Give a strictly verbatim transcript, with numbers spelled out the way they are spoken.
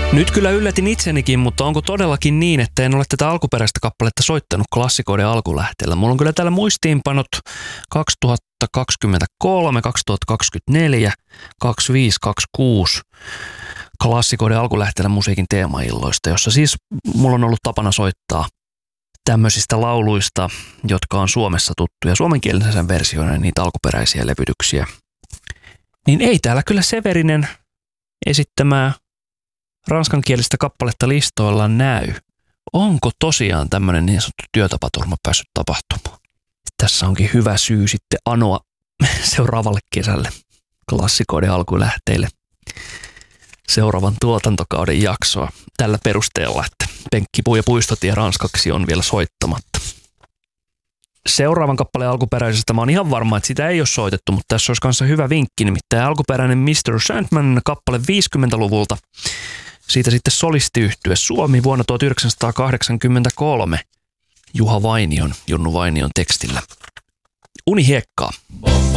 Nyt kyllä yllätin itsenikin, mutta onko todellakin niin, että en ole tätä alkuperäistä kappaletta soittanut klassikoiden alkulähteellä? Mulla on kyllä täällä muistiinpanot kaksituhattakaksikymmentäkolme, kaksituhattakaksikymmentäneljä, kaksikymmentäviisi, kaksikymmentäkuusi klassikoiden alkulähteellä musiikin teemailloista, jossa siis mulla on ollut tapana soittaa tämmöisistä lauluista, jotka on Suomessa tuttuja, suomenkielisen versioina niitä alkuperäisiä levytyksiä. Niin ei täällä kyllä Severinen esittämää ranskankielistä kappaletta listoilla näy. Onko tosiaan tämmöinen niin sanottu työtapaturma päässyt tapahtumaan? Tässä onkin hyvä syy sitten anoa seuraavalle kesälle klassikoiden alkulähteille seuraavan tuotantokauden jaksoa tällä perusteella, että Penkkipuu ja Puistotie ranskaksi on vielä soittamatta. Seuraavan kappaleen alkuperäisestä mä oon ihan varma, että sitä ei ole soitettu, mutta tässä olisi kanssa hyvä vinkki, nimittäin alkuperäinen mister Sandman kappale viisikymmentäluvulta. Siitä sitten solistiyhtye Suomi vuonna tuhatyhdeksänsataakahdeksankymmentäkolme Juha Vainion, Junnu Vainion tekstillä. Unihiekkaa.